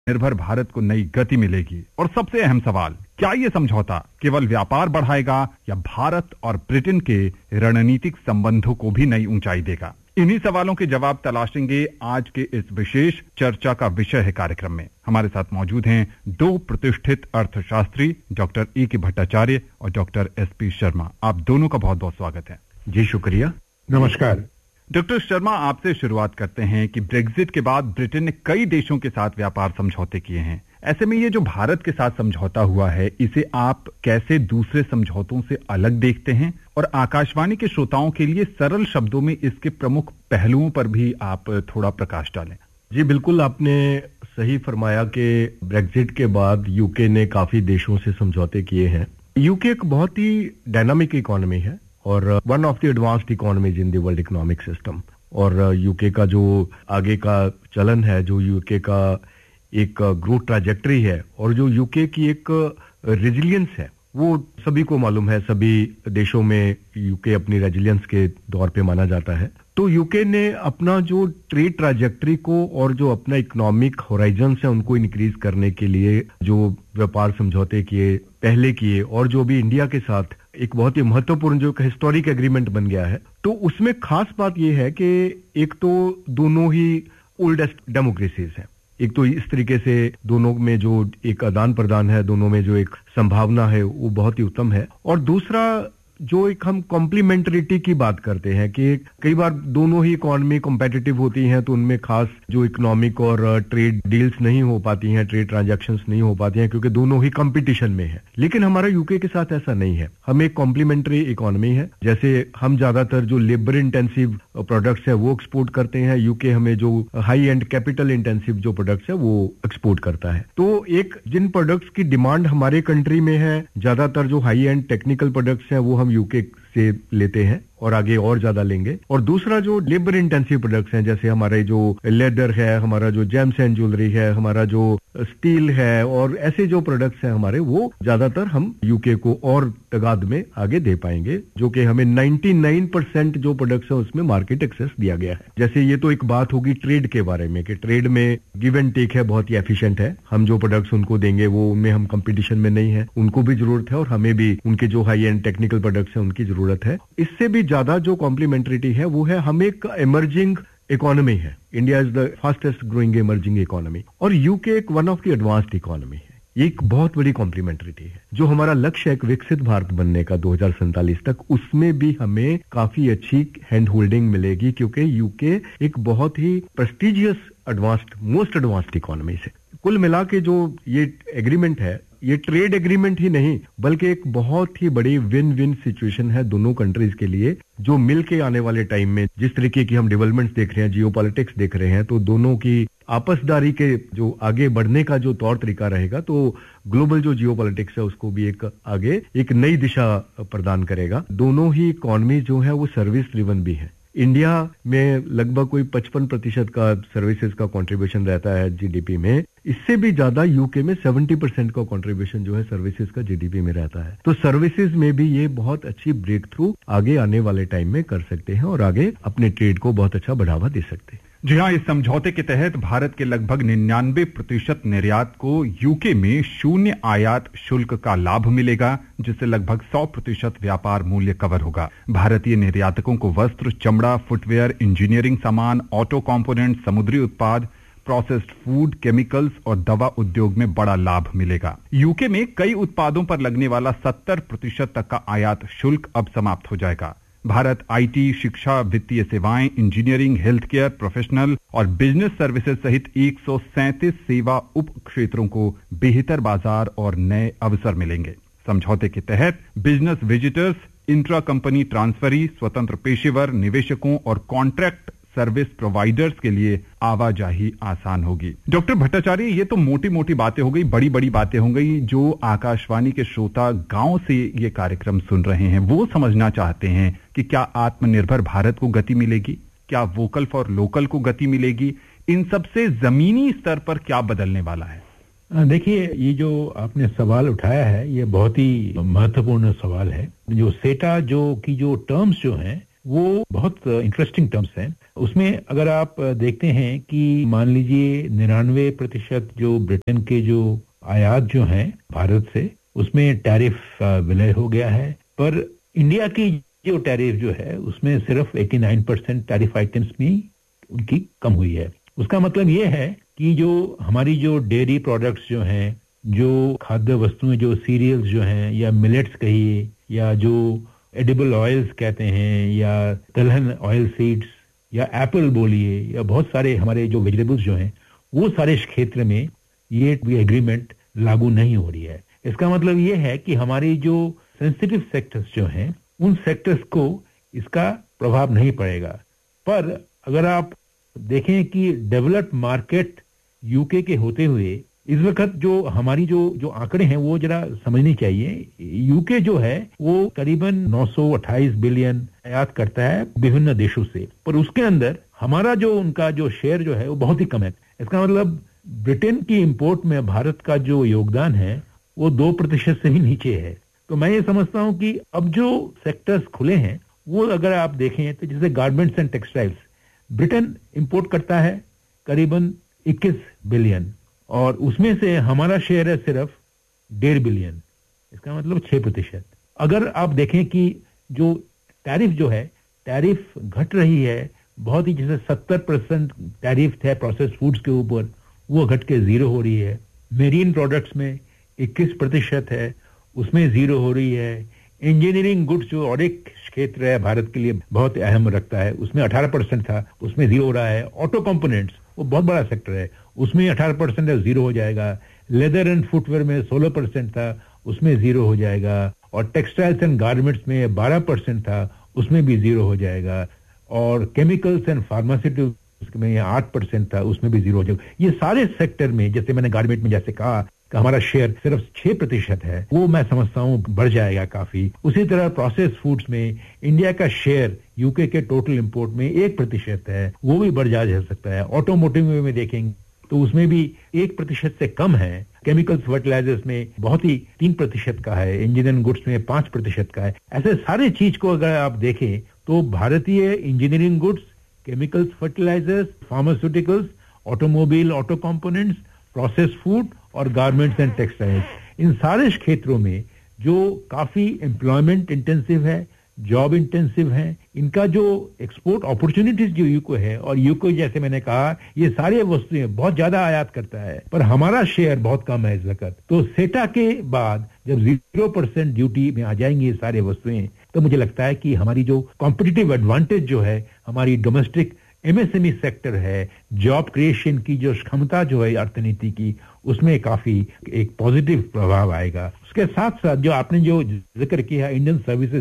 निर्भर भारत को नई गति मिलेगी। और सबसे अहम सवाल, क्या ये समझौता केवल व्यापार बढ़ाएगा या भारत और ब्रिटेन के रणनीतिक संबंधों को भी नई ऊंचाई देगा? इन्हीं सवालों के जवाब तलाशेंगे आज के इस विशेष चर्चा का विषय है कार्यक्रम में। हमारे साथ मौजूद हैं दो प्रतिष्ठित अर्थशास्त्री, डॉक्टर ए.के. भट्टाचार्य और डॉक्टर एस.पी. शर्मा। आप दोनों का बहुत बहुत स्वागत है। जी शुक्रिया। नमस्कार। डॉक्टर शर्मा, आपसे शुरुआत करते हैं कि ब्रेक्जिट के बाद ब्रिटेन ने कई देशों के साथ व्यापार समझौते किए हैं। ऐसे में ये जो भारत के साथ समझौता हुआ है, इसे आप कैसे दूसरे समझौतों से अलग देखते हैं? और आकाशवाणी के श्रोताओं के लिए सरल शब्दों में इसके प्रमुख पहलुओं पर भी आप थोड़ा प्रकाश डालें। जी बिल्कुल, आपने सही फरमाया कि ब्रेक्जिट के बाद यूके ने काफी देशों से समझौते किए हैं। यूके एक बहुत ही डायनामिक इकोनॉमी है और one of the advanced economies in the world economic system. और यूके का जो आगे का चलन है, जो यूके का एक ग्रोथ ट्रैजेक्टरी है और जो यूके की एक रेजिलियंस है, वो सभी को मालूम है। सभी देशों में यूके अपनी रेजिलियंस के दौर पे माना जाता है। तो यूके ने अपना जो ट्रेड ट्रैजेक्टरी को और जो अपना इकोनॉमिक होराइजन है उनको इंक्रीज करने के लिए जो व्यापार समझौते किए, पहले किए, और जो भी इंडिया के साथ एक बहुत ही महत्वपूर्ण जो हिस्टोरिक एग्रीमेंट बन गया है, तो उसमें खास बात यह है कि एक तो दोनों ही ओल्डेस्ट डेमोक्रेसीज हैं। एक तो इस तरीके से दोनों में जो एक आदान प्रदान है, दोनों में जो एक संभावना है, वो बहुत ही उत्तम है। और दूसरा जो एक हम कॉम्प्लीमेंटरिटी की बात करते हैं कि कई बार दोनों ही इकोनॉमी कॉम्पिटिटिव होती हैं, तो उनमें खास जो इकोनॉमिक और ट्रेड डील्स नहीं हो पाती हैं, ट्रेड ट्रांजैक्शंस नहीं हो पाती हैं, क्योंकि दोनों ही कंपटीशन में है। लेकिन हमारा यूके के साथ ऐसा नहीं है। हम एक कॉम्प्लीमेंट्री इकोनॉमी है। जैसे हम ज्यादातर जो लेबर इंटेंसिव प्रोडक्ट्स है वो एक्सपोर्ट करते हैं, यूके हमें जो हाई एंड कैपिटल इंटेंसिव जो प्रोडक्ट्स है वो एक्सपोर्ट करता है। तो एक जिन प्रोडक्ट्स की डिमांड हमारे कंट्री में है, ज्यादातर जो हाई एंड टेक्निकल प्रोडक्ट्स हैं वो हम यूके से लेते हैं और आगे और ज्यादा लेंगे। और दूसरा जो लेबर इंटेंसिव प्रोडक्ट्स हैं, जैसे हमारे जो लेदर है, हमारा जो जेम्स एंड ज्वेलरी है, हमारा जो स्टील है, और ऐसे जो प्रोडक्ट्स हैं हमारे, वो ज्यादातर हम यूके को और तादाद में आगे दे पाएंगे, जो कि हमें 99% जो प्रोडक्ट्स है उसमें मार्केट एक्सेस दिया गया है। जैसे ये तो एक बात होगी ट्रेड के बारे में कि ट्रेड में गिव एंड टेक है, बहुत ही एफिशिएंट है। हम जो प्रोडक्ट्स उनको देंगे वो उनमें हम कंपटीशन में नहीं है, उनको भी जरूरत है और हमें भी उनके जो हाई एंड टेक्निकल प्रोडक्ट्स हैं उनकी जरूरत है। इससे भी ज्यादा जो कॉम्प्लीमेंटरिटी है वो है हम एक इमर्जिंग इकोनॉमी है। India is the fastest growing emerging economy और यूके एक one of the advanced economy है। ये एक बहुत बड़ी कॉम्प्लीमेंटरिटी है। जो हमारा लक्ष्य है एक विकसित भारत बनने का 2047 तक, उसमें भी हमें काफी अच्छी हैंड होल्डिंग मिलेगी, क्योंकि यूके एक बहुत ही prestigious advanced, most advanced economy है। कुल मिला के जो ये एग्रीमेंट है, ये ट्रेड एग्रीमेंट ही नहीं बल्कि एक बहुत ही बड़ी विन विन सिचुएशन है दोनों कंट्रीज के लिए, जो मिल के आने वाले टाइम में जिस तरीके की हम डेवलपमेंट्स देख रहे हैं, जियोपॉलिटिक्स देख रहे हैं, तो दोनों की आपसदारी के जो आगे बढ़ने का जो तौर तरीका रहेगा, तो ग्लोबल जो जियोपॉलिटिक्स है उसको भी एक आगे एक नई दिशा प्रदान करेगा। दोनों ही इकोनॉमी जो है वो सर्विस ड्रिवन भी है। इंडिया में लगभग कोई 55% का सर्विसेज का कंट्रीब्यूशन रहता है जीडीपी में। इससे भी ज्यादा यूके में 70% का कंट्रीब्यूशन जो है सर्विसेज का जीडीपी में रहता है। तो सर्विसेज में भी ये बहुत अच्छी ब्रेक थ्रू आगे आने वाले टाइम में कर सकते हैं और आगे अपने ट्रेड को बहुत अच्छा बढ़ावा दे सकते हैं। जी हाँ, इस समझौते के तहत भारत के लगभग 99% निर्यात को यूके में शून्य आयात शुल्क का लाभ मिलेगा, जिससे लगभग 100% व्यापार मूल्य कवर होगा। भारतीय निर्यातकों को वस्त्र, चमड़ा, फुटवेयर, इंजीनियरिंग सामान, ऑटो कंपोनेंट, समुद्री उत्पाद, प्रोसेस्ड फूड, केमिकल्स और दवा उद्योग में बड़ा लाभ मिलेगा। यूके में कई उत्पादों पर लगने वाला 70% तक का आयात शुल्क अब समाप्त हो जाएगा। भारत आईटी, शिक्षा, वित्तीय सेवाएं, इंजीनियरिंग, हेल्थ केयर, प्रोफेशनल और बिजनेस सर्विसेज सहित 137 सेवा उप क्षेत्रों को बेहतर बाजार और नए अवसर मिलेंगे। समझौते के तहत business visitors, intra company transferee, स्वतंत्र पेशेवर, निवेशकों और कॉन्ट्रैक्ट सर्विस प्रोवाइडर्स के लिए आवाजाही आसान होगी। डॉक्टर भट्टाचार्य, ये तो मोटी मोटी बातें हो गई, बड़ी बड़ी बातें हो गई। जो आकाशवाणी के श्रोता गांव से ये कार्यक्रम सुन रहे हैं, वो समझना चाहते हैं कि क्या आत्मनिर्भर भारत को गति मिलेगी, क्या वोकल फॉर लोकल को गति मिलेगी, इन सबसे जमीनी स्तर पर क्या बदलने वाला है? देखिए, ये जो आपने सवाल उठाया है ये बहुत ही महत्वपूर्ण सवाल है। जो सेटा जो टर्म्स जो हैं वो बहुत इंटरेस्टिंग टर्म्स हैं। उसमें अगर आप देखते हैं कि मान लीजिए 99% जो ब्रिटेन के जो आयात जो हैं भारत से, उसमें टैरिफ का विलय हो गया है, पर इंडिया की जो टैरिफ जो है उसमें सिर्फ 89% टैरिफ आइटम्स में उनकी कम हुई है। उसका मतलब ये है कि जो हमारी जो डेयरी प्रोडक्ट्स जो हैं, जो खाद्य वस्तुएं, जो सीरियल्स जो हैं, या मिलेट्स कहिए, या जो एडिबल ऑयल्स कहते हैं, या तिलहन ऑयल सीड्स, या एप्पल बोलिए, या बहुत सारे हमारे जो वेजिटेबल्स जो हैं, वो सारे क्षेत्र में ये एग्रीमेंट लागू नहीं हो रही है। इसका मतलब ये है कि हमारी जो सेंसिटिव सेक्टर्स जो हैं, उन सेक्टर्स को इसका प्रभाव नहीं पड़ेगा। पर अगर आप देखें कि डेवलप्ड मार्केट यूके के होते हुए इस वक्त जो हमारी जो आंकड़े हैं वो जरा समझनी चाहिए। यूके जो है वो करीबन 928 बिलियन आयात करता है विभिन्न देशों से, पर उसके अंदर हमारा जो उनका जो शेयर जो है वो बहुत ही कम है। इसका मतलब ब्रिटेन की इंपोर्ट में भारत का जो योगदान है वो 2% से भी नीचे है। तो मैं ये समझता हूं कि अब जो सेक्टर्स खुले हैं वो अगर आप देखें तो जैसे garments and textiles, Britain import करता है करीबन 21 बिलियन और उसमें से हमारा शेयर है सिर्फ 1.5 बिलियन, इसका मतलब 6%। अगर आप देखें कि जो टैरिफ जो है, टैरिफ घट रही है बहुत ही, जैसे 70% टैरिफ थे प्रोसेस्ड फूड्स के ऊपर, वो घट के 0 हो रही है। मेरीन प्रोडक्ट्स में 21% है, उसमें 0 हो रही है। इंजीनियरिंग गुड्स जो और एक क्षेत्र है भारत के लिए बहुत अहम रखता है, उसमें 18% था, उसमें 0 हो रहा है। ऑटो कंपोनेंट्स वो बहुत बड़ा सेक्टर है, उसमें 18% है, 0 हो जाएगा। लेदर एंड फुटवेयर में 16% था, उसमें 0 हो जाएगा। और टेक्सटाइल्स एंड गारमेंट्स में 12% था, उसमें भी 0 हो जाएगा। और केमिकल्स एंड फार्मास्यूटिकल्स में 8% था, उसमें भी 0 हो जाएगा। ये सारे सेक्टर में, जैसे मैंने गारमेंट में जैसे कहा कि हमारा शेयर सिर्फ 6% है, वो मैं समझता हूँ बढ़ जाएगा काफी। उसी तरह प्रोसेस्ड फूड्स में इंडिया का शेयर यूके के टोटल इंपोर्ट में 1% है, वो भी बढ़ जा सकता है। ऑटोमोटिव में देखेंगे तो उसमें भी 1% से कम है। केमिकल्स फर्टिलाइजर्स में बहुत ही 3% का है, इंजीनियरिंग गुड्स में 5% का है। ऐसे सारे चीज को अगर आप देखें तो भारतीय engineering goods, chemicals fertilisers, pharmaceuticals, automobile, auto components, processed food और गारमेंट्स एंड टेक्सटाइल्स, इन सारे क्षेत्रों में जो काफी एम्प्लॉयमेंट इंटेंसिव है, जॉब इंटेंसिव है, इनका जो एक्सपोर्ट अपॉर्चुनिटीज जो यूको है, और यूको जैसे मैंने कहा ये सारी वस्तुएं बहुत ज्यादा आयात करता है, पर हमारा शेयर बहुत कम है इस वक्त। तो सेटा के बाद जब 0% ड्यूटी में आ जाएंगी ये सारे वस्तुएं, तो मुझे लगता है कि हमारी जो कॉम्पिटिटिव एडवांटेज जो है, हमारी डोमेस्टिक एमएसएमई सेक्टर है, जॉब क्रिएशन की जो क्षमता जो है अर्थनीति की, उसमें काफी एक पॉजिटिव प्रभाव आएगा। उसके साथ साथ जो आपने जो जिक्र किया इंडियन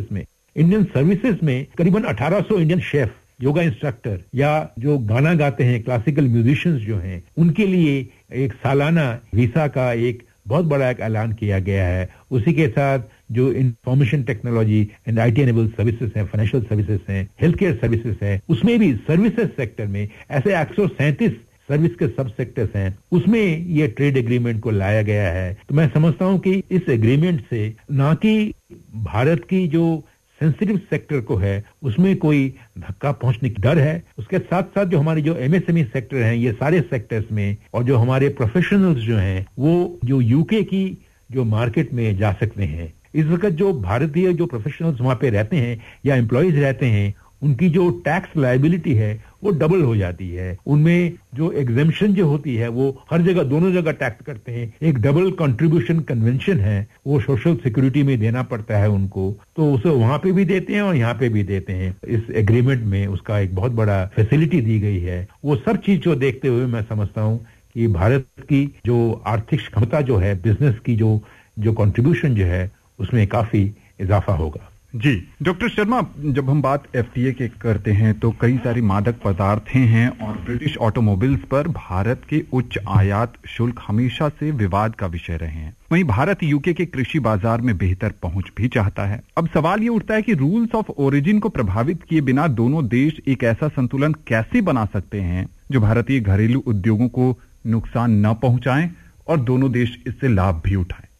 सर्विसेज में करीबन 1800 इंडियन शेफ, योगा इंस्ट्रक्टर या जो गाना गाते हैं, क्लासिकल म्यूजिशियंस जो हैं, उनके लिए एक सालाना वीसा का एक बहुत बड़ा एक ऐलान किया गया है। उसी के साथ जो information technology and IT enable services हैं, फाइनेंशियल सर्विसेज हैं, हेल्थ केयर सर्विसेज हैं, उसमें भी सर्विसेज सेक्टर में ऐसे 137 सर्विस के सब सेक्टर्स हैं, उसमें ये ट्रेड एग्रीमेंट को लाया गया है। तो मैं समझता हूं कि इस एग्रीमेंट से ना कि भारत की जो सेंसिटिव सेक्टर को है उसमें कोई धक्का पहुंचने की डर है, उसके साथ साथ जो हमारे जो एमएसएमई सेक्टर हैं, ये सारे सेक्टर्स में, और जो हमारे प्रोफेशनल्स जो हैं वो जो यूके की जो मार्केट में जा सकते हैं। इस वक्त जो भारतीय जो प्रोफेशनल्स वहां पे रहते हैं या एम्प्लॉयज रहते हैं, उनकी जो टैक्स लायबिलिटी है वो डबल हो जाती है। उनमें जो एग्जेम्पशन जो होती है वो हर जगह, दोनों जगह टैक्स करते हैं। एक डबल कंट्रीब्यूशन कन्वेंशन है, वो सोशल सिक्योरिटी में देना पड़ता है उनको, तो उसे वहां पे भी देते हैं और यहाँ पे भी देते हैं। इस एग्रीमेंट में उसका एक बहुत बड़ा फैसिलिटी दी गई है। वो सब चीज को देखते हुए मैं समझता हूँ कि भारत की जो आर्थिक क्षमता जो है, बिजनेस की जो कंट्रीब्यूशन जो है, उसमें काफी इजाफा होगा। जी डॉक्टर शर्मा, जब हम बात एफटीए के करते हैं तो कई सारी मादक पदार्थें हैं और ब्रिटिश ऑटोमोबाइल्स पर भारत के उच्च आयात शुल्क हमेशा से विवाद का विषय रहे हैं। वहीं भारत यूके के कृषि बाजार में बेहतर पहुंच भी चाहता है। अब सवाल ये उठता है कि रूल्स ऑफ ओरिजिन को प्रभावित किए बिना दोनों देश एक ऐसा संतुलन कैसे बना सकते हैं जो भारतीय घरेलू उद्योगों को नुकसान न पहुंचाएं और दोनों देश इससे लाभ भी उठाएं।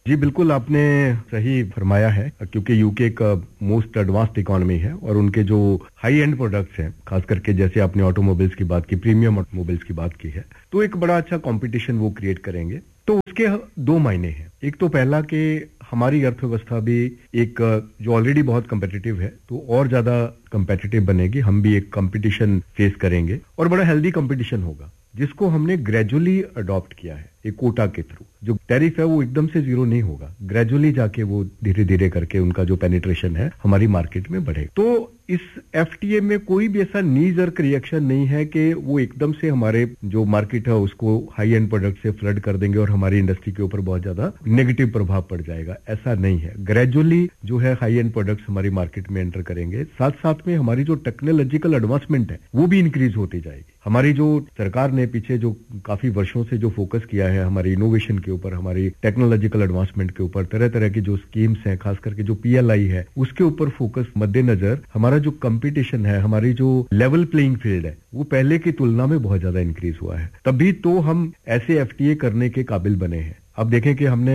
जी बिल्कुल, आपने सही फरमाया है, क्योंकि यूके एक मोस्ट एडवांस्ड इकोनॉमी है और उनके जो हाई एंड प्रोडक्ट्स हैं, खास करके जैसे आपने ऑटोमोबाइल्स की बात की, प्रीमियम ऑटोमोबाइल्स की बात की है, तो एक बड़ा अच्छा कंपटीशन वो क्रिएट करेंगे। तो उसके दो मायने हैं। एक तो पहला कि हमारी अर्थव्यवस्था भी एक जो ऑलरेडी बहुत कम्पिटिटिव है तो और ज्यादा कम्पिटिटिव बनेगी, हम भी एक कंपटीशन फेस करेंगे और बड़ा हेल्दी कंपटीशन होगा, जिसको हमने ग्रेजुअली अडॉप्ट किया है एक कोटा के थ्रू। जो टैरिफ है वो एकदम से जीरो नहीं होगा, ग्रेजुअली जाके वो धीरे धीरे करके उनका जो पेनिट्रेशन है हमारी मार्केट में बढ़े। तो इस एफटीए में कोई भी ऐसा नी जर्क रिएक्शन नहीं है कि वो एकदम से हमारे जो मार्केट है उसको हाई एंड प्रोडक्ट से फ्लड कर देंगे और हमारी इंडस्ट्री के ऊपर बहुत ज्यादा नेगेटिव प्रभाव पड़ जाएगा, ऐसा नहीं है। ग्रेजुअली जो है हाई एंड प्रोडक्ट्स हमारी मार्केट में एंटर करेंगे, साथ साथ में हमारी जो टेक्नोलॉजिकल एडवांसमेंट है वो भी इंक्रीज होती जाएगी। हमारी जो सरकार ने पीछे जो काफी वर्षों से जो फोकस किया है हमारी इनोवेशन के ऊपर, हमारी टेक्नोलॉजिकल एडवांसमेंट के ऊपर, तरह तरह की जो स्कीम्स हैं, खास करके जो पीएलआई है उसके ऊपर फोकस मद्देनजर हमारा जो कंपटीशन है, हमारी जो लेवल प्लेइंग फील्ड है वो पहले की तुलना में बहुत ज्यादा इंक्रीज हुआ है। तभी तो हम ऐसे एफटीए करने के काबिल बने हैं। अब देखें कि हमने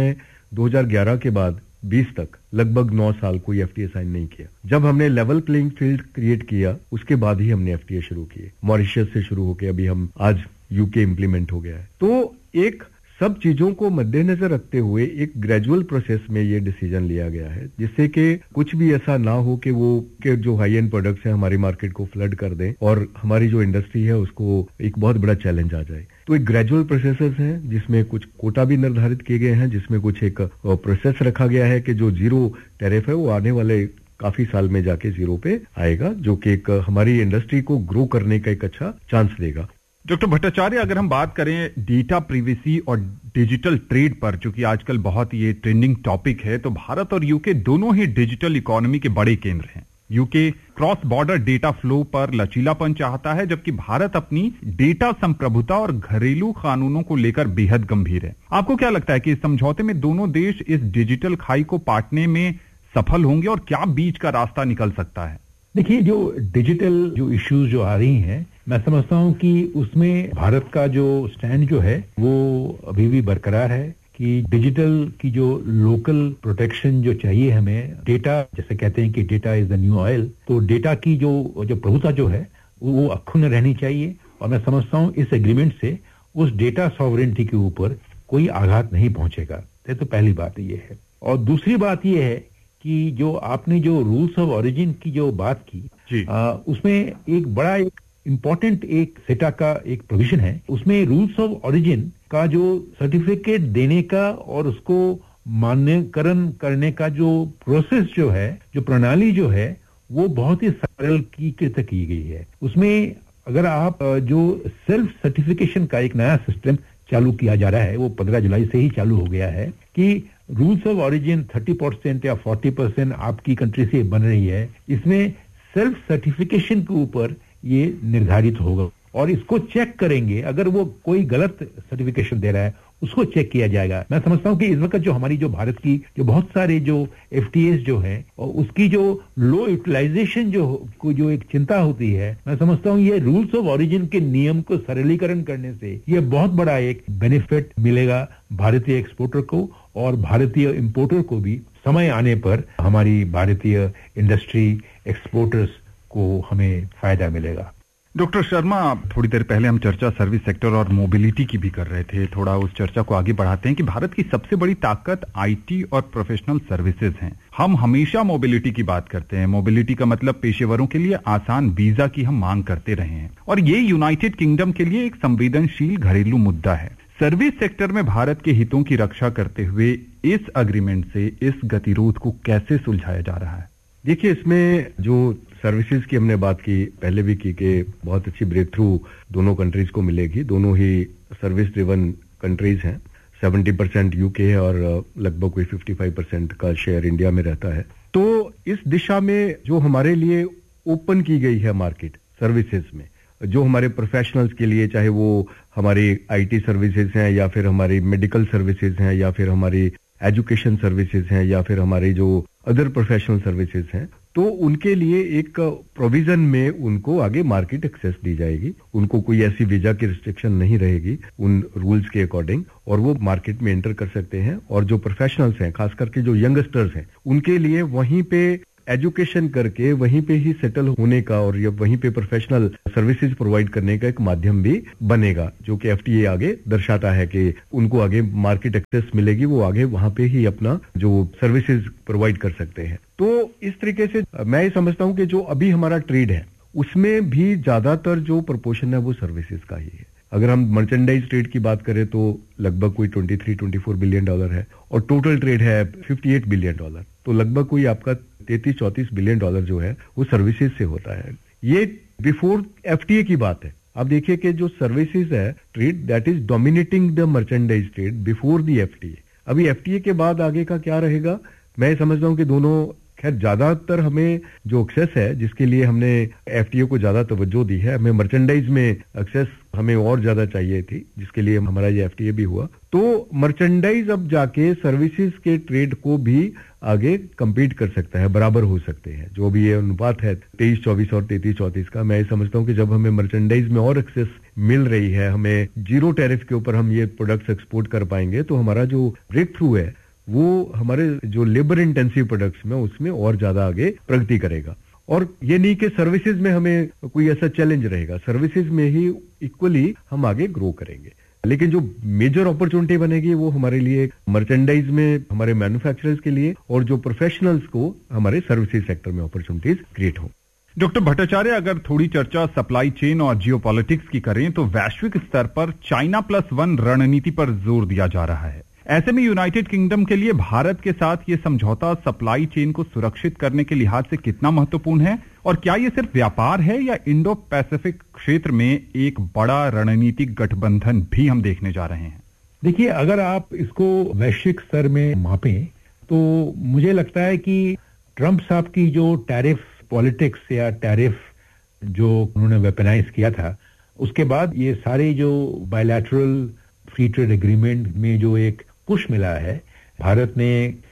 2011 के बाद 20 तक लगभग 9 साल कोई एफटीए साइन नहीं किया। जब हमने लेवल प्लेइंग फील्ड क्रिएट किया उसके बाद ही हमने एफटीए शुरू किए। मॉरिशस से शुरू होकर अभी हम आज यूके इम्प्लीमेंट हो गया है। तो एक सब चीजों को मद्देनजर रखते हुए एक ग्रेजुअल प्रोसेस में ये डिसीजन लिया गया है, जिससे कि कुछ भी ऐसा ना हो कि वो के जो हाई एंड प्रोडक्ट्स हैं हमारी मार्केट को फ्लड कर दें और हमारी जो इंडस्ट्री है उसको एक बहुत बड़ा चैलेंज आ जाए। तो एक ग्रेजुअल प्रोसेसेस हैं जिसमें कुछ कोटा भी निर्धारित किए गए हैं, जिसमें कुछ एक प्रोसेस रखा गया है कि जो जीरो टैरिफ है वो आने वाले काफी साल में जाके जीरो पे आएगा, जो कि एक हमारी इंडस्ट्री को ग्रो करने का एक अच्छा चांस देगा। डॉक्टर भट्टाचार्य, अगर हम बात करें डेटा प्रिवेसी और डिजिटल ट्रेड पर, जो कि आजकल बहुत ये ट्रेंडिंग टॉपिक है, तो भारत और यूके दोनों ही डिजिटल इकोनॉमी के बड़े केंद्र हैं। UK cross border data flow पर लचीलापन चाहता है, जबकि भारत अपनी डेटा संप्रभुता और घरेलू कानूनों को लेकर बेहद गंभीर है। आपको क्या लगता है कि इस समझौते में दोनों देश इस डिजिटल खाई को पाटने में सफल होंगे और क्या बीच का रास्ता निकल सकता है? देखिए, जो डिजिटल जो इश्यूज जो आ रही हैं, मैं समझता हूं कि उसमें भारत का जो स्टैंड जो है वो अभी भी बरकरार है कि डिजिटल की जो लोकल प्रोटेक्शन जो चाहिए हमें, डेटा जैसे कहते हैं कि data is the new oil, तो डेटा की जो प्रभुता जो है वो अक्षुण्ण रहनी चाहिए। और मैं समझता हूं इस एग्रीमेंट से उस डेटा सॉवरेनिटी के ऊपर कोई आघात नहीं पहुंचेगा। तो पहली बात ये है। और दूसरी बात ये है कि जो आपने जो रूल्स ऑफ ओरिजिन की जो बात की, उसमें एक बड़ा एक इम्पोर्टेंट एक सेटा का एक प्रोविजन है। उसमें रूल्स ऑफ ओरिजिन का जो सर्टिफिकेट देने का और उसको मान्यकरण करने का जो प्रोसेस जो है, जो प्रणाली जो है, वो बहुत ही सरलीकृत की गई है। उसमें अगर आप जो सेल्फ सर्टिफिकेशन का एक नया सिस्टम चालू किया जा रहा है, वो 15 जुलाई से ही चालू हो गया है कि रूल्स ऑफ ओरिजिन 30% या 40% आपकी कंट्री से बन रही है। इसमें सेल्फ सर्टिफिकेशन के ऊपर ये निर्धारित होगा और इसको चेक करेंगे। अगर वो कोई गलत सर्टिफिकेशन दे रहा है उसको चेक किया जाएगा। मैं समझता हूं कि इस वक्त जो हमारी जो भारत की जो बहुत सारे जो एफटीएस जो है और उसकी जो लो यूटिलाइजेशन जो एक चिंता होती है, मैं समझता हूं ये रूल्स ऑफ ओरिजिन के नियम को सरलीकरण करने से ये बहुत बड़ा एक बेनिफिट मिलेगा भारतीय एक्सपोर्टर को और भारतीय इंपोर्टर को भी। समय आने पर हमारी भारतीय इंडस्ट्री एक्सपोर्टर्स को हमें फायदा मिलेगा। डॉक्टर शर्मा, थोड़ी देर पहले हम चर्चा सर्विस सेक्टर और मोबिलिटी की भी कर रहे थे। थोड़ा उस चर्चा को आगे बढ़ाते हैं कि भारत की सबसे बड़ी ताकत आईटी और प्रोफेशनल सर्विसेज हैं। हम हमेशा मोबिलिटी की बात करते हैं। मोबिलिटी का मतलब पेशेवरों के लिए आसान वीजा की हम मांग करते रहे हैं और ये यूनाइटेड किंगडम के लिए एक संवेदनशील घरेलू मुद्दा है। सर्विस सेक्टर में भारत के हितों की रक्षा करते हुए इस अग्रीमेंट से इस गतिरोध को कैसे सुलझाया जा रहा है? देखिए, इसमें जो सर्विसेज की हमने बात की, पहले भी की कि बहुत अच्छी ब्रेक थ्रू दोनों कंट्रीज को मिलेगी। दोनों ही सर्विस ड्रिवन कंट्रीज हैं। 70% यूके है और लगभग कोई 55% का शेयर इंडिया में रहता है। तो इस दिशा में जो हमारे लिए ओपन की गई है मार्केट सर्विसेज में, जो हमारे प्रोफेशनल्स के लिए, चाहे वो हमारी आईटी सर्विसेज हैं या फिर हमारी मेडिकल सर्विसेज हैं या फिर हमारी एजुकेशन सर्विसेज हैं या फिर हमारी जो अदर प्रोफेशनल सर्विसेज हैं, तो उनके लिए एक प्रोविजन में उनको आगे मार्केट एक्सेस दी जाएगी। उनको कोई ऐसी वीजा की रिस्ट्रिक्शन नहीं रहेगी उन रूल्स के अकॉर्डिंग, और वो मार्केट में एंटर कर सकते हैं। और जो प्रोफेशनल्स हैं, खास करके जो यंगस्टर्स हैं, उनके लिए वहीं पे एजुकेशन करके वहीं पे ही सेटल होने का और या वहीं पे प्रोफेशनल सर्विसेज प्रोवाइड करने का एक माध्यम भी बनेगा, जो कि एफटीए आगे दर्शाता है कि उनको आगे मार्केट एक्सेस मिलेगी, वो आगे वहां पे ही अपना जो सर्विसेज प्रोवाइड कर सकते हैं। तो इस तरीके से मैं ये समझता हूं कि जो अभी हमारा ट्रेड है उसमें भी ज्यादातर जो प्रोपोर्शन है वो सर्विसेज का ही है। अगर हम मर्चेंडाइज ट्रेड की बात करें तो लगभग कोई $23-24 बिलियन है और टोटल ट्रेड है $58 बिलियन। तो लगभग कोई आपका $33-34 बिलियन जो है वो सर्विसेज से होता है। ये बिफोर एफटीए की बात है। आप देखिए कि जो सर्विसेज है trade that is dominating the merchandise trade before the FTA. अभी एफटीए के बाद आगे का क्या रहेगा, मैं समझता हूं कि दोनों, खैर ज्यादातर हमें जो एक्सेस है जिसके लिए हमने एफटीए को ज्यादा तवज्जो दी है, हमें मर्चेंडाइज में एक्सेस हमें और ज्यादा चाहिए थी, जिसके लिए हमारा ये एफटीए भी हुआ। तो मर्चेंडाइज अब जाके सर्विसेज के ट्रेड को भी आगे compete कर सकता है, बराबर हो सकते हैं। जो भी ये अनुपात है 23-24 और 33-34 का, मैं समझता हूं कि जब हमें मर्चेंडाइज में और एक्सेस मिल रही है, हमें जीरो टैरिफ के ऊपर हम ये प्रोडक्ट्स एक्सपोर्ट कर पाएंगे, तो हमारा जो ब्रेक थ्रू है वो हमारे जो लेबर इंटेंसिव प्रोडक्ट्स में उसमें और ज्यादा आगे प्रगति करेगा। और ये नहीं कि सर्विसेज में हमें कोई ऐसा चैलेंज रहेगा, सर्विसेज में ही इक्वली हम आगे ग्रो करेंगे। लेकिन जो मेजर अपॉर्चुनिटी बनेगी वो हमारे लिए मर्चेंडाइज में हमारे मैन्युफैक्चरर्स के लिए, और जो प्रोफेशनल्स को हमारे सर्विसेज सेक्टर में अपॉर्चुनिटीज क्रिएट हो। डॉक्टर भट्टाचार्य, अगर थोड़ी चर्चा सप्लाई चेन और जियोपॉलिटिक्स की करें तो वैश्विक स्तर पर चाइना +1 रणनीति पर जोर दिया जा रहा है। ऐसे में यूनाइटेड किंगडम के लिए भारत के साथ ये समझौता सप्लाई चेन को सुरक्षित करने के लिहाज से कितना महत्वपूर्ण है, और क्या ये सिर्फ व्यापार है या इंडो पैसिफिक क्षेत्र में एक बड़ा रणनीतिक गठबंधन भी हम देखने जा रहे हैं? देखिए, अगर आप इसको वैश्विक स्तर में मापें तो मुझे लगता है कि ट्रंप साहब की जो टैरिफ पॉलिटिक्स या टैरिफ जो उन्होंने वेपनाइज किया था, उसके बाद ये सारे जो बायलैटरल फ्री ट्रेड एग्रीमेंट में जो एक पुश मिला है, भारत ने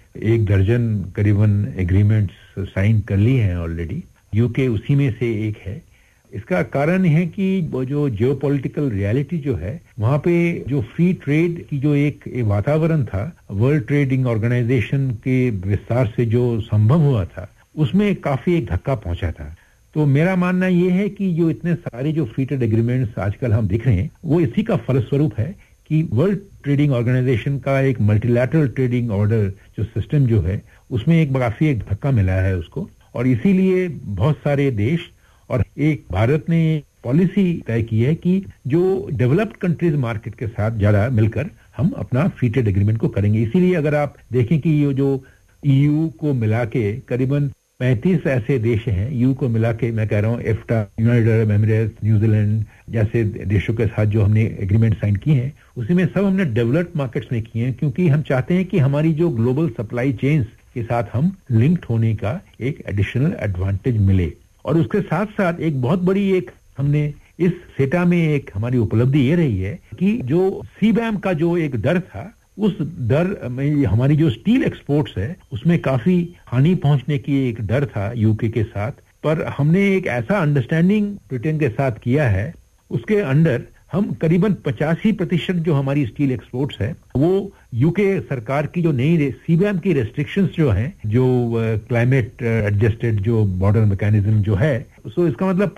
1 दर्जन करीबन एग्रीमेंट्स साइन कर ली हैं ऑलरेडी, यूके उसी में से एक है। इसका कारण है कि वो जो जियोपॉलिटिकल रियलिटी जो है, वहां पे जो फ्री ट्रेड की जो एक वातावरण था, वर्ल्ड ट्रेडिंग ऑर्गेनाइजेशन के विस्तार से जो संभव हुआ था, उसमें काफी एक धक्का पहुंचा था। तो मेरा मानना ये है कि जो इतने सारे जो फ्री ट्रेड एग्रीमेंट्स आजकल हम देख रहे हैं, वो इसी का फलस्वरूप है कि वर्ल्ड ट्रेडिंग ऑर्गेनाइजेशन का एक मल्टीलैटरल ट्रेडिंग ऑर्डर जो सिस्टम जो है, उसमें एक काफी एक धक्का मिला है उसको, और इसीलिए बहुत सारे देश और एक भारत ने पॉलिसी तय की है कि जो डेवलप्ड कंट्रीज मार्केट के साथ ज्यादा मिलकर हम अपना फ्री ट्रेड एग्रीमेंट को करेंगे। इसीलिए अगर आप देखें कि ये जो ईयू को मिला के करीबन 35 ऐसे देश हैं, ईयू को मिला के मैं कह रहा हूँ, एफ्टा, यूनाइटेड अरब एमिरेट्स, न्यूजीलैंड जैसे देशों के साथ जो हमने एग्रीमेंट साइन किए हैं, उसी में सब हमने डेवलप्ड मार्केट्स में किए हैं, क्योंकि हम चाहते हैं कि हमारी जो ग्लोबल सप्लाई चेन्स के साथ हम लिंक्ड होने का एक एडिशनल एडवांटेज मिले। और उसके साथ साथ एक बहुत बड़ी एक हमने इस सेटा में एक हमारी उपलब्धि ये रही है कि जो सीबैम का जो एक दर था, उस दर में हमारी जो स्टील एक्सपोर्ट्स है उसमें काफी हानि पहुंचने की एक डर था यूके के साथ, पर हमने एक ऐसा अंडरस्टैंडिंग ब्रिटेन के साथ किया है, उसके अंडर हम करीबन 85% जो हमारी स्टील एक्सपोर्ट्स है वो यूके सरकार की जो नई सीबैम की रेस्ट्रिक्शंस जो हैं, जो क्लाइमेट एडजस्टेड जो बॉर्डर मैकेनिज्म जो है, सो इसका मतलब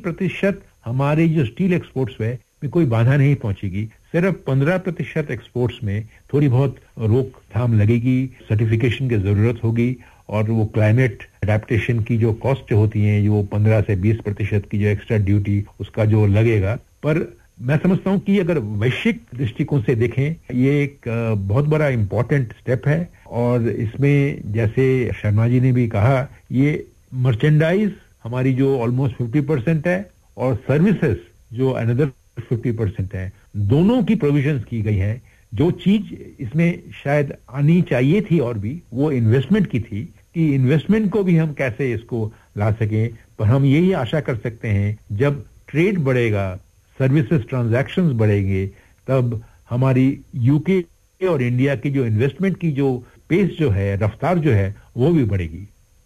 85% हमारे जो स्टील एक्सपोर्ट्स है में कोई बाधा नहीं पहुंचेगी। सिर्फ 15% एक्सपोर्ट्स में थोड़ी बहुत रोकथाम लगेगी, सर्टिफिकेशन की जरूरत होगी, और वो क्लाइमेट एडेप्टेशन की जो कॉस्ट होती है, वो 15 से 20% की जो एक्स्ट्रा ड्यूटी उसका जो लगेगा। पर मैं समझता हूं कि अगर वैश्विक दृष्टिकोण से देखें, ये एक बहुत बड़ा इंपॉर्टेंट स्टेप है, और इसमें जैसे शर्मा जी ने भी कहा, ये मर्चेंडाइज हमारी जो ऑलमोस्ट 50% है और सर्विसेज जो अनदर 50% है, दोनों की प्रोविजंस की गई हैं। जो चीज इसमें शायद आनी चाहिए थी और भी, वो इन्वेस्टमेंट की थी, कि इन्वेस्टमेंट को भी हम कैसे इसको ला सकें। पर हम यही आशा कर सकते हैं जब ट्रेड बढ़ेगा, सर्विसेज ट्रांजैक्शंस बढ़ेंगे, तब हमारी यूके और इंडिया की जो इन्वेस्टमेंट की जो पेस जो है, रफ्तार जो है, वो भी बढ़ेगी।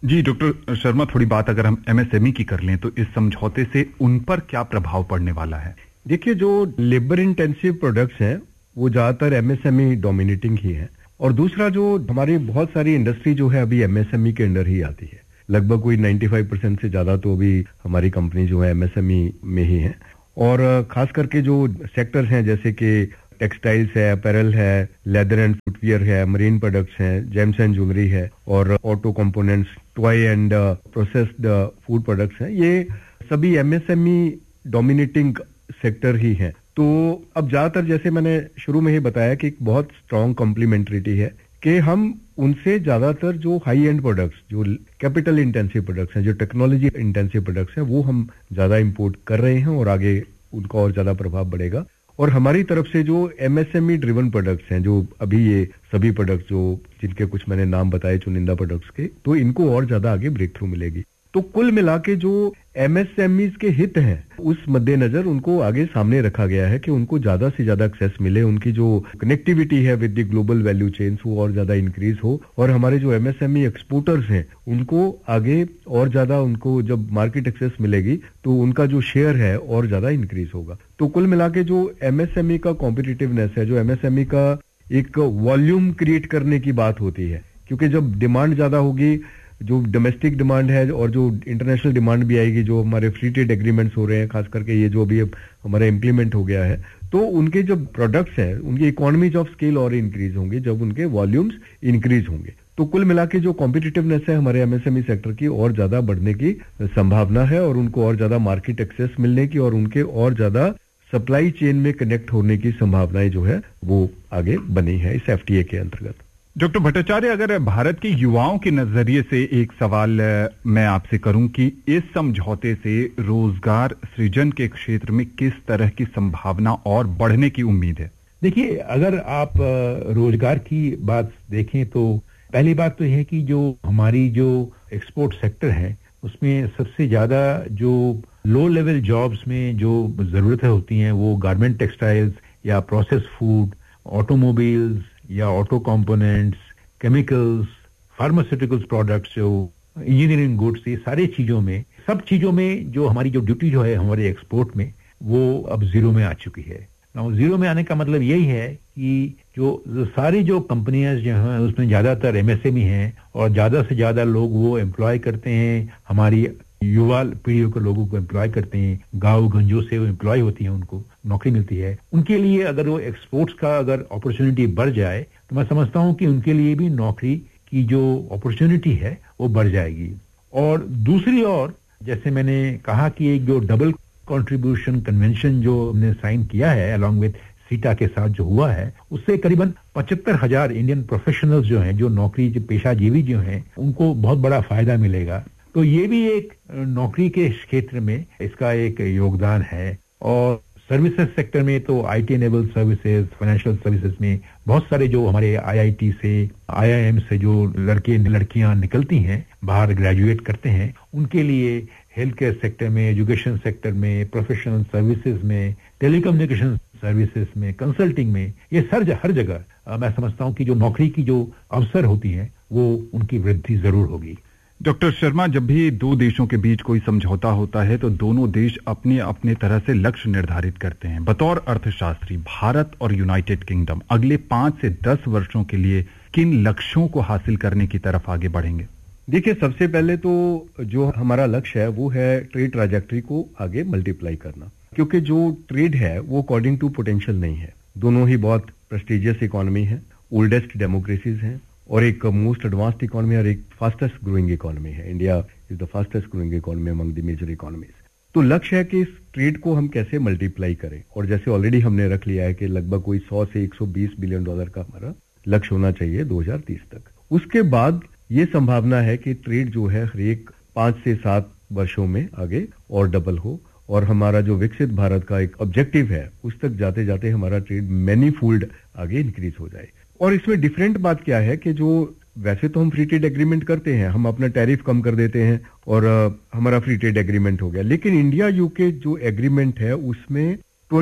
जी डॉक्टर शर्मा, थोड़ी बात अगर हम एमएसएमई की कर लें तो इस समझौते से उन पर क्या प्रभाव पड़ने वाला है? देखिए, जो लेबर इंटेंसिव प्रोडक्ट्स हैं वो ज्यादातर एमएसएमई डोमिनेटिंग ही है, और दूसरा जो हमारी बहुत सारी इंडस्ट्री जो है अभी एमएसएमई के अंडर ही आती है। लगभग कोई 95% से ज्यादा तो अभी हमारी कंपनी जो है एमएसएमई में ही है। और खास करके जो सेक्टर्स हैं जैसे कि टेक्सटाइल्स है, अपैरल है, लेदर एंड फुटवियर है, मरीन प्रोडक्ट्स हैं, जेम्स एंड ज्वेलरी है, और auto components, toy and processed food products हैं, ये सभी एमएसएमई डोमिनेटिंग सेक्टर ही हैं। तो अब ज्यादातर जैसे मैंने शुरू में ही बताया कि एक बहुत स्ट्रांग कॉम्प्लीमेंट्रिटी है कि हम उनसे ज्यादातर जो हाई एंड प्रोडक्ट्स, जो कैपिटल इंटेंसिव प्रोडक्ट्स हैं, जो टेक्नोलॉजी इंटेंसिव प्रोडक्ट्स हैं, वो हम ज्यादा इंपोर्ट कर रहे हैं और आगे उनका और ज्यादा प्रभाव बढ़ेगा। और हमारी तरफ से जो एमएसएमई ड्रिवन प्रोडक्ट्स हैं, जो अभी ये सभी प्रोडक्ट्स जो जिनके कुछ मैंने नाम बताए चुनिंदा प्रोडक्ट्स के, तो इनको और ज्यादा आगे ब्रेक थ्रू मिलेगी। तो कुल मिला के जो एमएसएमईज के हित हैं उस मद्देनजर उनको आगे सामने रखा गया है कि उनको ज्यादा से ज्यादा एक्सेस मिले, उनकी जो कनेक्टिविटी है with the global value chains वो और ज्यादा इंक्रीज हो, और हमारे जो एमएसएमई एक्सपोर्टर्स हैं उनको आगे और ज्यादा, उनको जब मार्केट एक्सेस मिलेगी तो उनका जो शेयर है और ज्यादा इंक्रीज होगा। तो कुल मिला के जो एमएसएमई का कॉम्पिटिटिवनेस है, जो एमएसएमई का एक वॉल्यूम क्रिएट करने की बात होती है, क्योंकि जब डिमांड ज्यादा होगी, जो डोमेस्टिक डिमांड है और जो इंटरनेशनल डिमांड भी आएगी, जो हमारे फ्री ट्रेड एग्रीमेंट्स हो रहे हैं, खास करके ये जो अभी हमारा इम्प्लीमेंट हो गया है, तो उनके जो प्रोडक्ट्स हैं उनकी इकोनॉमीज ऑफ स्केल और इंक्रीज होंगे जब उनके वॉल्यूम्स इंक्रीज होंगे। तो कुल मिला के जो कॉम्पिटिटिवनेस है हमारे एमएसएमई सेक्टर की और ज्यादा बढ़ने की संभावना है, और उनको और ज्यादा मार्केट एक्सेस मिलने की और उनके और ज्यादा सप्लाई चेन में कनेक्ट होने की संभावनाएं जो है वो आगे बनी है इस एफटीए के अंतर्गत। डॉक्टर भट्टाचार्य, अगर भारत के युवाओं के नजरिए से एक सवाल मैं आपसे करूं कि इस समझौते से रोजगार सृजन के क्षेत्र में किस तरह की संभावना और बढ़ने की उम्मीद है? देखिए, अगर आप रोजगार की बात देखें तो पहली बात तो यह है कि जो हमारी जो एक्सपोर्ट सेक्टर है उसमें सबसे ज्यादा जो लो लेवल जॉब्स में जो जरूरतें होती हैं वो गारमेंट टेक्सटाइल्स या प्रोसेस फूड, ऑटोमोबाइल्स या auto components, chemicals, pharmaceuticals products, जो इंजीनियरिंग गुड्स, ये सारी चीजों में, सब चीजों में जो हमारी जो ड्यूटी जो है हमारे एक्सपोर्ट में वो अब जीरो में आ चुकी है। जीरो में आने का मतलब यही है कि जो सारी जो कंपनियां जो हैं उसमें ज्यादातर एमएसएमई हैं और ज्यादा से ज्यादा लोग वो एम्प्लॉय करते हैं, हमारी युवा पीढ़ियों के लोगों को एम्प्लॉय करते हैं, गांव गंजों से वो एम्प्लॉय होती है, उनको नौकरी मिलती है। उनके लिए अगर वो एक्सपोर्ट्स का अगर अपॉर्चुनिटी बढ़ जाए तो मैं समझता हूं कि उनके लिए भी नौकरी की जो अपॉर्चुनिटी है वो बढ़ जाएगी। और दूसरी ओर, जैसे मैंने कहा कि एक जो डबल कंट्रीब्यूशन कन्वेंशन जो हमने साइन किया है अलॉन्ग विद सीटा के साथ जो हुआ है, उससे करीबन 75,000 इंडियन प्रोफेशनल्स जो हैं, जो नौकरी जो पेशाजीवी जो हैं, उनको बहुत बड़ा फायदा मिलेगा। तो ये भी एक नौकरी के क्षेत्र में इसका एक योगदान है। और सर्विसेज सेक्टर में तो IT enable services, financial services में बहुत सारे जो हमारे आईआईटी से, आईआईएम से जो लड़के लड़कियां निकलती हैं, बाहर ग्रेजुएट करते हैं, उनके लिए हेल्थ केयर सेक्टर में, एजुकेशन सेक्टर में, प्रोफेशनल सर्विसेज में, टेलीकम्युनिकेशन सर्विसेज में, कंसल्टिंग में, ये हर जगह मैं समझता हूं कि जो नौकरी की जो अवसर होती हैं वो उनकी वृद्धि जरूर होगी। डॉक्टर शर्मा, जब भी दो देशों के बीच कोई समझौता होता है तो दोनों देश अपने अपने तरह से लक्ष्य निर्धारित करते हैं। बतौर अर्थशास्त्री, भारत और यूनाइटेड किंगडम अगले 5 से 10 वर्षों के लिए किन लक्ष्यों को हासिल करने की तरफ आगे बढ़ेंगे? देखिए, सबसे पहले तो जो हमारा लक्ष्य है वो है ट्रेड ट्रैजेक्टरी को आगे मल्टीप्लाई करना, क्योंकि जो ट्रेड है वो अकॉर्डिंग टू पोटेंशियल नहीं है। दोनों ही बहुत प्रेस्टिजियस इकोनॉमी है, ओल्डेस्ट डेमोक्रेसीज हैं, और एक मोस्ट एडवांस्ड इकोनॉमी और एक फास्टेस्ट ग्रोइंग इकोनॉमी है। India is the fastest growing economy among the major economies. तो लक्ष्य है कि इस ट्रेड को हम कैसे मल्टीप्लाई करें, और जैसे ऑलरेडी हमने रख लिया है कि लगभग कोई 100 से 120 बिलियन डॉलर का हमारा लक्ष्य होना चाहिए 2030 तक। उसके बाद ये संभावना है कि ट्रेड जो है हर एक 5 से 7 वर्षों में आगे और डबल हो, और हमारा जो विकसित भारत का एक ऑब्जेक्टिव है उस तक जाते जाते हमारा ट्रेड मैनीफोल्ड आगे इंक्रीज हो जाए। और इसमें डिफरेंट बात क्या है कि जो वैसे तो हम फ्री ट्रेड एग्रीमेंट करते हैं, हम अपना टैरिफ कम कर देते हैं और हमारा फ्री ट्रेड एग्रीमेंट हो गया, लेकिन इंडिया यूके जो एग्रीमेंट है उसमें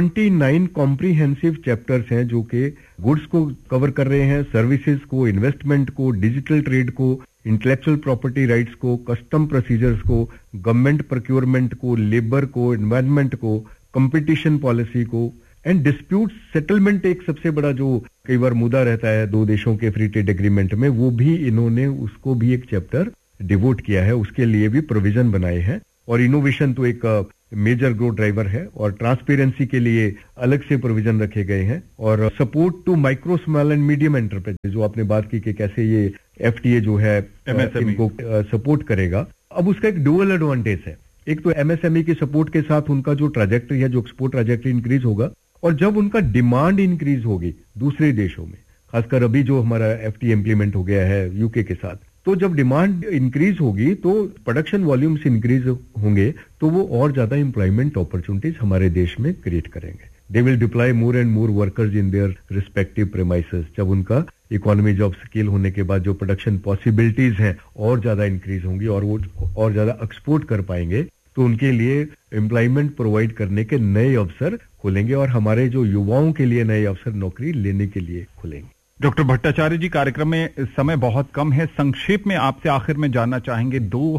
29 कॉम्प्रिहेंसिव चैप्टर्स हैं जो कि गुड्स को कवर कर रहे हैं, सर्विसेज को, इन्वेस्टमेंट को, डिजिटल ट्रेड को, इंटेलेक्चुअल प्रॉपर्टी राइट्स को, कस्टम प्रोसीजर्स को, गवर्नमेंट प्रोक्योरमेंट को, लेबर को, एनवायरनमेंट को, कंपटीशन पॉलिसी को एंड डिस्प्यूट सेटलमेंट एक सबसे बड़ा जो कई बार मुद्दा रहता है दो देशों के फ्री ट्रेड एग्रीमेंट में, वो भी इन्होंने उसको भी एक चैप्टर डिवोट किया है, उसके लिए भी प्रोविजन बनाए हैं। और इनोवेशन तो एक मेजर ग्रोथ ड्राइवर है और ट्रांसपेरेंसी के लिए अलग से प्रोविजन रखे गए हैं। और support to micro small and medium enterprises जो आपने बात की कि कैसे ये एफटीए जो है इनको सपोर्ट करेगा, अब उसका एक डुअल एडवांटेज है। एक तो एमएसएमई की सपोर्ट के साथ उनका जो ट्रैजेक्टरी है, जो एक्सपोर्ट ट्रैजेक्टरी इंक्रीज होगा, और जब उनका डिमांड इंक्रीज होगी दूसरे देशों में, खासकर अभी जो हमारा एफटीए इंप्लीमेंट हो गया है यूके के साथ, तो जब डिमांड इंक्रीज होगी तो प्रोडक्शन वॉल्यूम्स इंक्रीज होंगे, तो वो और ज्यादा एम्प्लॉयमेंट अपॉर्चुनिटीज हमारे देश में क्रिएट करेंगे। They will deploy more and more workers in their respective premises. जब उनका इकोनॉमी ऑफ स्केल होने के बाद जो प्रोडक्शन पॉसिबिलिटीज हैं और ज्यादा इंक्रीज होंगी और वो और ज्यादा एक्सपोर्ट कर पाएंगे, तो उनके लिए एम्प्लॉयमेंट प्रोवाइड करने के नए अवसर खुलेंगे और हमारे जो युवाओं के लिए नए अवसर नौकरी लेने के लिए खुलेंगे। डॉक्टर भट्टाचार्य जी, कार्यक्रम में समय बहुत कम है, संक्षेप में आपसे आखिर में जानना चाहेंगे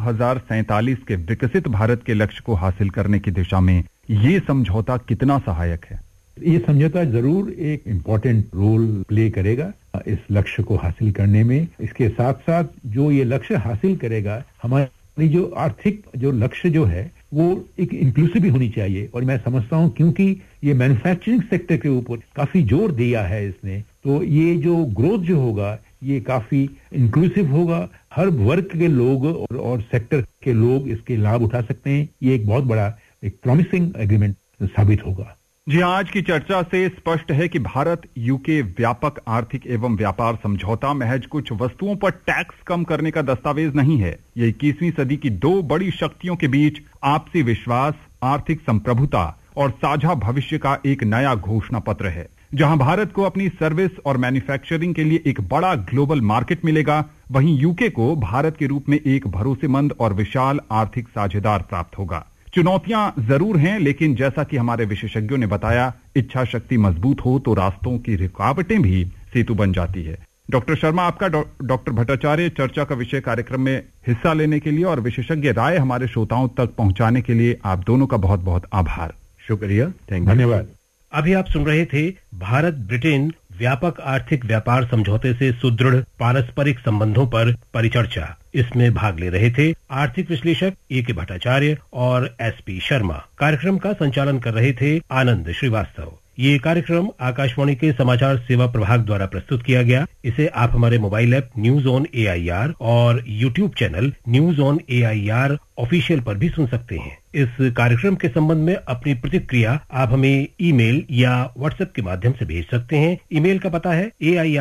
2047 के विकसित भारत के लक्ष्य को हासिल करने की दिशा में ये समझौता कितना सहायक है? ये समझौता जरूर एक इम्पोर्टेंट रोल प्ले करेगा इस लक्ष्य को हासिल करने में। इसके साथ साथ जो ये लक्ष्य हासिल करेगा, हमारी जो आर्थिक जो लक्ष्य जो है वो एक इंक्लूसिव भी होनी चाहिए। और मैं समझता हूं क्योंकि ये मैन्युफैक्चरिंग सेक्टर के ऊपर काफी जोर दिया है इसने, तो ये जो ग्रोथ जो होगा ये काफी इंक्लूसिव होगा। हर वर्ग के लोग और सेक्टर के लोग इसके लाभ उठा सकते हैं। ये एक बहुत बड़ा एक प्रॉमिसिंग एग्रीमेंट साबित होगा। जी, आज की चर्चा से स्पष्ट है कि भारत यूके व्यापक आर्थिक एवं व्यापार समझौता महज कुछ वस्तुओं पर टैक्स कम करने का दस्तावेज नहीं है। ये 21वीं सदी की दो बड़ी शक्तियों के बीच आपसी विश्वास, आर्थिक संप्रभुता और साझा भविष्य का एक नया घोषणा पत्र है। जहां भारत को अपनी सर्विस और मैन्युफैक्चरिंग के लिए एक बड़ा ग्लोबल मार्केट मिलेगा, वहीं यूके को भारत के रूप में एक भरोसेमंद और विशाल आर्थिक साझेदार प्राप्त होगा। चुनौतियां जरूर हैं, लेकिन जैसा कि हमारे विशेषज्ञों ने बताया, इच्छा शक्ति मजबूत हो तो रास्तों की रुकावटें भी सेतु बन जाती है। डॉक्टर शर्मा, आपका डॉक्टर भट्टाचार्य चर्चा का विषय कार्यक्रम में हिस्सा लेने के लिए और विशेषज्ञ राय हमारे श्रोताओं तक पहुंचाने के लिए आप दोनों का बहुत बहुत आभार। शुक्रिया, धन्यवाद। अभी आप सुन रहे थे भारत ब्रिटेन व्यापक आर्थिक व्यापार समझौते से सुदृढ़ पारस्परिक संबंधों पर परिचर्चा। इसमें भाग ले रहे थे आर्थिक विश्लेषक ए.के. भट्टाचार्य और एस.पी. शर्मा। कार्यक्रम का संचालन कर रहे थे आनंद श्रीवास्तव। ये कार्यक्रम आकाशवाणी के समाचार सेवा प्रभाग द्वारा प्रस्तुत किया गया। इसे आप हमारे mobile app news on AIR और YouTube channel news on AIR official पर भी सुन सकते हैं। इस कार्यक्रम के संबंध में अपनी प्रतिक्रिया आप हमें ईमेल या व्हाट्सएप के माध्यम से भेज सकते हैं। ईमेल का पता है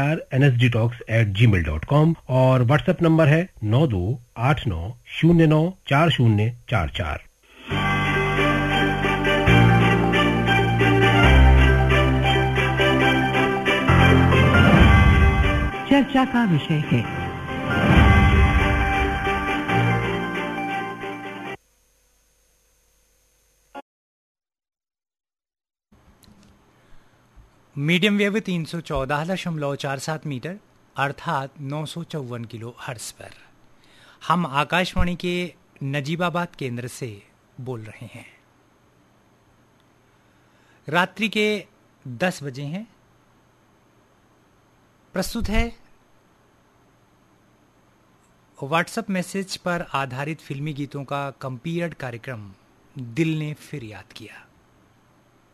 AIRNSDtalks@gmail.com और व्हाट्सएप नंबर है 9289094044। चर्चा का विषय है मीडियम वेव 314.47 मीटर अर्थात 954 किलो हर्ट्ज पर। हम आकाशवाणी के नजीबाबाद केंद्र से बोल रहे हैं। रात्रि के 10 बजे हैं। प्रस्तुत है व्हाट्सएप मैसेज पर आधारित फिल्मी गीतों का कंपेयर्ड कार्यक्रम दिल ने फिर याद किया।